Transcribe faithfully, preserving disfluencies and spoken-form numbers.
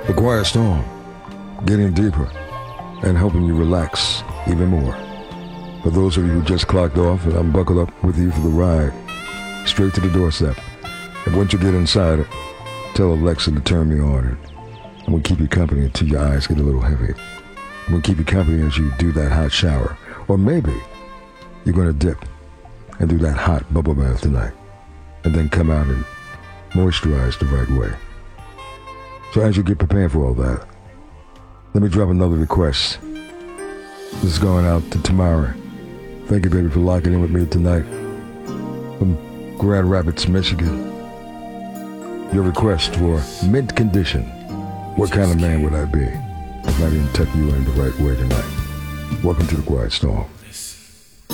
The Quiet Storm, getting deeper and helping you relax even more. For those of you who just clocked off, I'm buckled up with you for the ride, straight to the doorstep. And once you get inside, tell Alexa to turn me on, and I'm going to keep you company until your eyes get a little heavy. I'm going to keep you company as you do that hot shower. Or maybe you're going to dip and do that hot bubble bath tonight, and then come out and moisturize the right way. So as you get prepared for all that, let me drop another request. This is going out to Tamara. Thank you, baby, for locking in with me tonight from Grand Rapids, Michigan. Your request for mint condition. What kind of man would I be if I didn't tuck you in the right way tonight? Welcome to the Quiet Storm.